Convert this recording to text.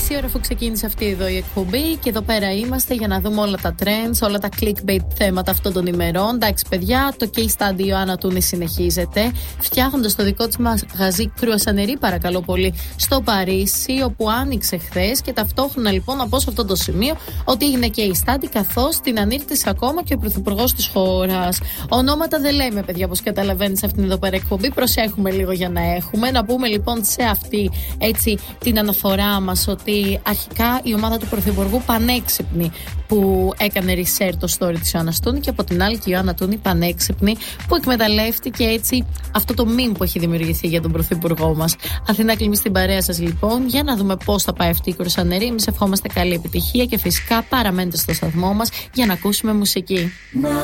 μισή ώρα αφού ξεκίνησε αυτή εδώ η εκπομπή και εδώ πέρα είμαστε για να δούμε όλα τα trends, όλα τα clickbait θέματα αυτών των ημερών. Εντάξει, παιδιά, το case study Ιωάννα Τούνη συνεχίζεται, φτιάχνοντας το δικό της μαγαζί κρουασανερί, παρακαλώ πολύ, στο Παρίσι, όπου άνοιξε χθες. Και ταυτόχρονα λοιπόν να πω σε αυτό το σημείο ότι έγινε case study, καθώς την ανήρτησε ακόμα και ο πρωθυπουργός της χώρας. Ονόματα δεν λέμε, παιδιά, όπως καταλαβαίνετε σε αυτήν εδώ πέρα εκπομπή. Προσέχουμε λίγο για να έχουμε. Να πούμε λοιπόν σε αυτή έτσι την αναφορά μας ότι αρχικά η ομάδα του πρωθυπουργού πανέξυπνη που έκανε research το story της Ιωάννας Τούνη, και από την άλλη και η Ιωάννα Τούνη πανέξυπνη που εκμεταλλεύτηκε έτσι αυτό το meme που έχει δημιουργηθεί για τον πρωθυπουργό μας. Αθηνά Κλιμή στην παρέα σας λοιπόν, για να δούμε πώς θα πάει αυτή η κρουασανερή. Εμείς ευχόμαστε καλή επιτυχία και φυσικά παραμένετε στο σταθμό μας για να ακούσουμε μουσική.